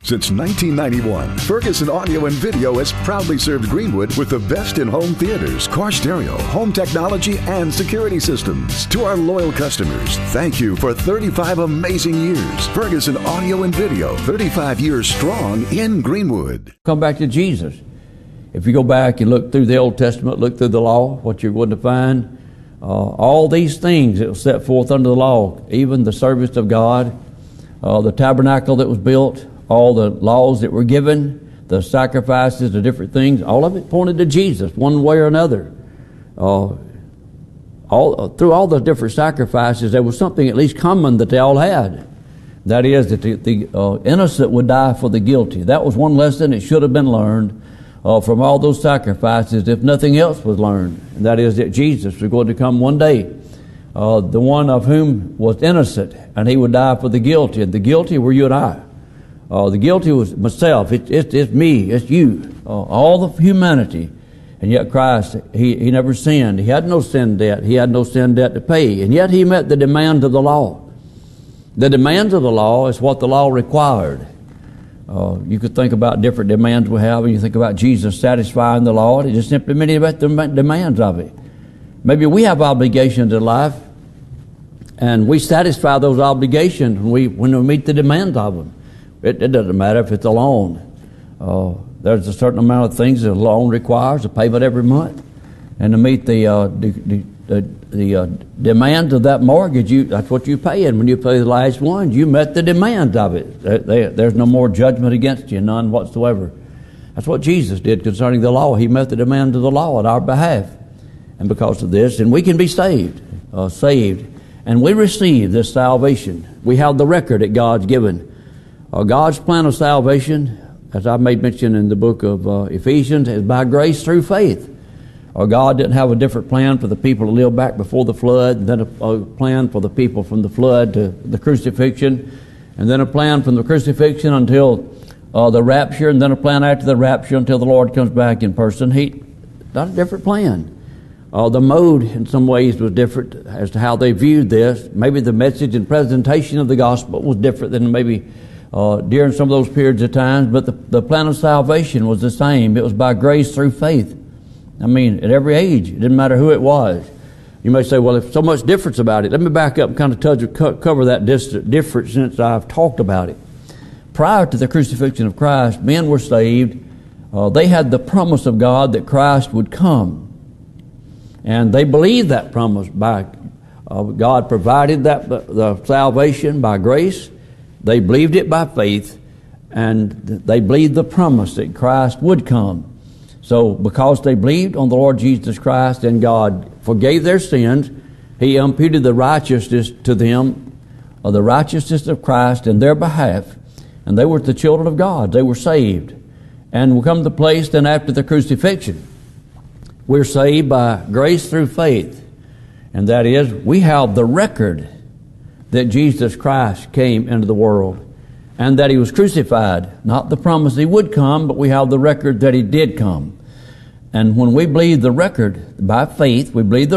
Since 1991, Ferguson Audio and Video has proudly served Greenwood with the best in home theaters, car stereo, home technology, and security systems. To our loyal customers, thank you for 35 amazing years. Ferguson Audio and Video, 35 years strong in Greenwood. Come back to Jesus. If you go back and look through the Old Testament, look through the law, what you're going to find, all these things that were set forth under the law, even the service of God, the tabernacle that was built, all the laws that were given, the sacrifices, the different things, all of it pointed to Jesus one way or another. Through all the different sacrifices, there was something at least common that they all had. That is, that the innocent would die for the guilty. That was one lesson that should have been learned from all those sacrifices, if nothing else was learned. And that is that Jesus was going to come one day, the one of whom was innocent, and he would die for the guilty. And the guilty were you and I. The guilty was myself. It's me. It's you. All the humanity. And yet Christ, he never sinned. He had no sin debt. He had no sin debt to pay. And yet he met the demands of the law. The demands of the law is what the law required. You could think about different demands we have, and you think about Jesus satisfying the law. It just simply meant about the demands of it. Maybe we have obligations in life, and we satisfy those obligations when we meet the demands of them. It doesn't matter if it's a loan. There's a certain amount of things that a loan requires, a payment every month. And to meet the demands of that mortgage, that's what you pay. And when you pay the last one, you met the demands of it. There's no more judgment against you, none whatsoever. That's what Jesus did concerning the law. He met the demands of the law on our behalf. And because of this, and we can be saved. And we receive this salvation. We have the record that God's given. God's plan of salvation, as I made mention in the book of Ephesians, is by grace through faith. God didn't have a different plan for the people to live back before the flood, and then a plan for the people from the flood to the crucifixion, and then a plan from the crucifixion until the rapture, and then a plan after the rapture until the Lord comes back in person. Not a different plan. The mode in some ways was different as to how they viewed this. Maybe the message and presentation of the gospel was different than maybe during some of those periods of times, but the plan of salvation was the same. It was by grace through faith. I mean, at every age, it didn't matter who it was. You may say, well, if so much difference about it, let me back up and kind of cover that difference since I've talked about it. Prior to the crucifixion of Christ, men were saved. They had the promise of God that Christ would come. And they believed that promise by God provided the salvation by grace. They believed it by faith, and they believed the promise that Christ would come. So because they believed on the Lord Jesus Christ and God forgave their sins, He imputed the righteousness to them, the righteousness of Christ in their behalf, and they were the children of God. They were saved. And we come to the place then after the crucifixion. We're saved by grace through faith. And that is, we have the record that Jesus Christ came into the world and that He was crucified. Not the promise He would come, but we have the record that He did come. And when we believe the record by faith,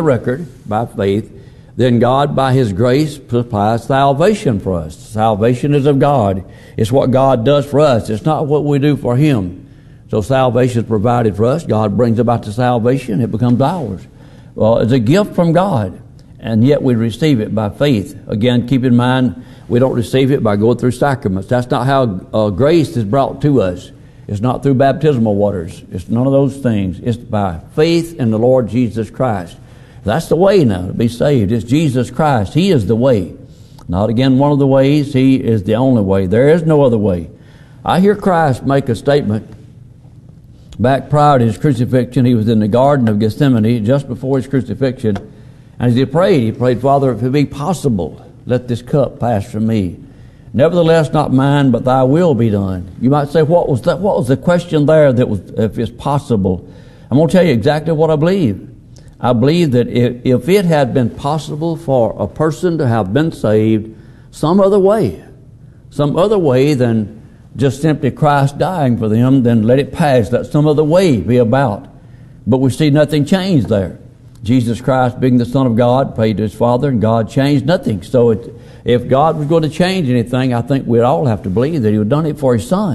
then God, by His grace, supplies salvation for us. Salvation is of God. It's what God does for us. It's not what we do for Him. So salvation is provided for us. God brings about the salvation. It becomes ours. Well, it's a gift from God. And yet we receive it by faith. Again, keep in mind, we don't receive it by going through sacraments. That's not how grace is brought to us. It's not through baptismal waters. It's none of those things. It's by faith in the Lord Jesus Christ. That's the way now to be saved. It's Jesus Christ. He is the way. Not again one of the ways. He is the only way. There is no other way. I hear Christ make a statement. Back prior to His crucifixion, He was in the Garden of Gethsemane just before His crucifixion. And as He prayed, Father, if it be possible, let this cup pass from me. Nevertheless, not mine, but Thy will be done. You might say, what was that? What was the question there that was, if it's possible? I'm going to tell you exactly what I believe. I believe that if it had been possible for a person to have been saved some other way than just simply Christ dying for them, then let it pass. Let some other way be about. But we see nothing changed there. Jesus Christ, being the Son of God, prayed to His Father, and God changed nothing. So if God was going to change anything, I think we'd all have to believe that He would have done it for His Son.